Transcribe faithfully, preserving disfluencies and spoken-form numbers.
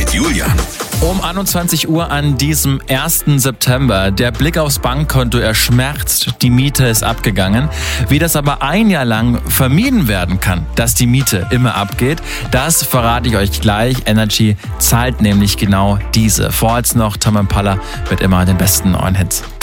mit Julian. Um einundzwanzig Uhr an diesem ersten September. Der Blick aufs Bankkonto, er schmerzt. Die Miete ist abgegangen. Wie das aber ein Jahr lang vermieden werden kann, dass die Miete immer abgeht, das verrate ich euch gleich. Energy zahlt nämlich genau diese. Vorher noch Tom Impala mit immer den besten neuen Hits.